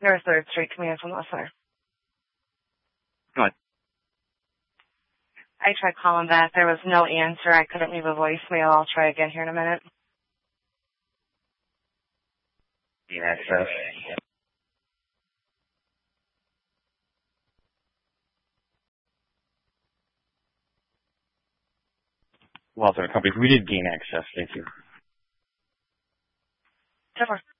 North 3rd Street, Command from listener. Go ahead. I tried calling back. There was no answer. I couldn't leave a voicemail. I'll try again here in a minute. Gain access. Walter Company, we did gain access. Thank you. Sure.